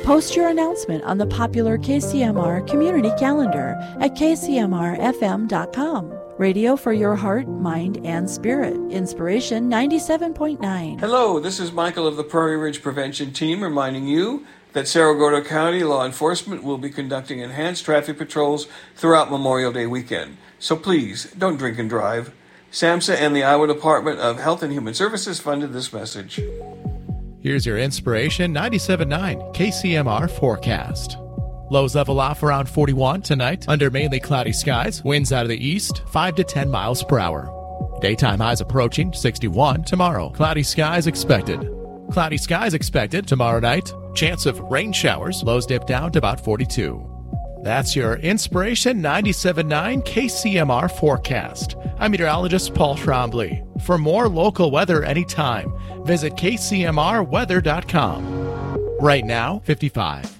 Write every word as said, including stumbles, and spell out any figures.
Post your announcement on the popular K C M R community calendar at k c m r f m dot com. Radio for your heart, mind, and spirit. Inspiration ninety-seven point nine. Hello, this is Michael of the Prairie Ridge Prevention Team reminding you that Sarasota County Law Enforcement will be conducting enhanced traffic patrols throughout Memorial Day weekend. So please, don't drink and drive. SAMHSA and the Iowa Department of Health and Human Services funded this message. Here's your Inspiration ninety-seven point nine K C M R forecast. Lows level off around forty-one tonight under mainly cloudy skies. Winds out of the east, five to ten miles per hour. Daytime highs approaching sixty-one tomorrow. Cloudy skies expected. Cloudy skies expected tomorrow night. Chance of rain showers. Lows dip down to about forty-two. That's your Inspiration ninety-seven point nine K C M R forecast. I'm meteorologist Paul Trombley. For more local weather anytime, visit k c m r weather dot com. Right now, fifty-five.